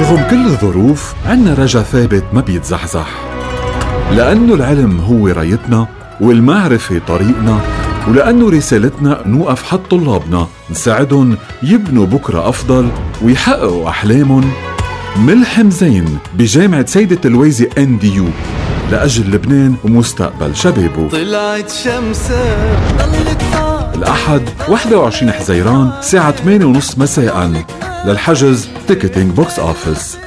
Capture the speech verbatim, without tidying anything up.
رغم كل الظروف عنا رجا ثابت ما بيتزحزح، لأنه العلم هو رايتنا والمعرفة طريقنا، ولأنه رسالتنا نوقف حد طلابنا نساعدهم يبنوا بكرة أفضل ويحققوا أحلامهم. ملحم زين بجامعة سيدة الويزي إن دي يو لأجل لبنان ومستقبل شبابه. طلعت شمسة الأحد واحد وعشرين حزيران الساعة ثمانية وثلاثين مساءً. للحجز تيكتينج بوكس أوفيس.